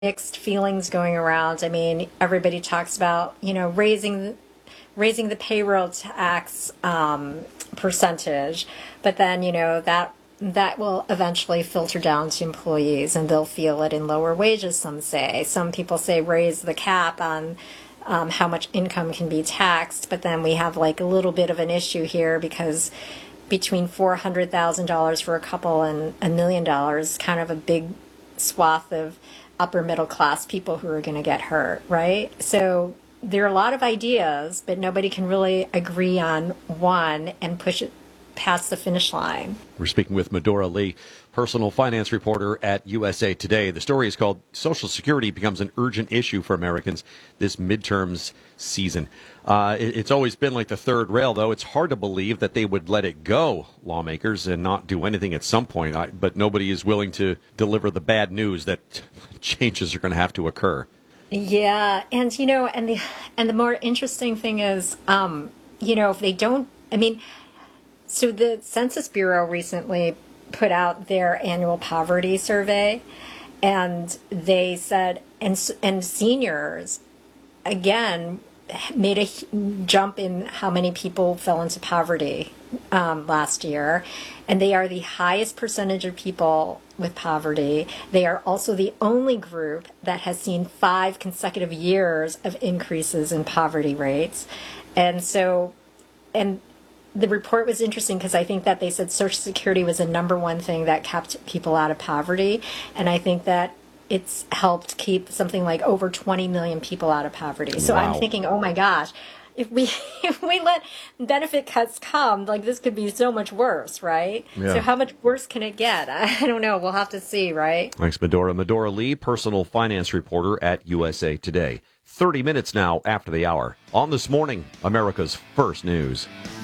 mixed feelings going around. I mean, everybody talks about, raising the payroll tax percentage, but then, that will eventually filter down to employees and they'll feel it in lower wages, some say. Some people say raise the cap on how much income can be taxed, but then we have like a little bit of an issue here because between $400,000 for a couple and $1 million, kind of a big swath of upper middle class people who are going to get hurt, right? So there are a lot of ideas, but nobody can really agree on one and push it past the finish line. We're speaking with Medora Lee, personal finance reporter at USA Today. The story is called Social Security Becomes an Urgent Issue for Americans This Midterms Season. It's always been like the third rail, though. It's hard to believe that they would let it go, lawmakers, and not do anything at some point. But nobody is willing to deliver the bad news that changes are going to have to occur. Yeah, and the more interesting thing is, if they don't, so the Census Bureau recently put out their annual poverty survey, and they said, and seniors, again, made a jump in how many people fell into poverty last year, and they are the highest percentage of people with poverty. They are also the only group that has seen 5 consecutive years of increases in poverty rates. And the report was interesting because I think that they said Social Security was the number one thing that kept people out of poverty. And I think that it's helped keep something like over 20 million people out of poverty. So Wow. I'm thinking, oh my gosh, if we let benefit cuts come, like this could be so much worse, right? Yeah. So how much worse can it get? I don't know. We'll have to see, right? Thanks, Medora. Medora Lee, personal finance reporter at USA Today. 30 minutes now after the hour. On This Morning, America's First News.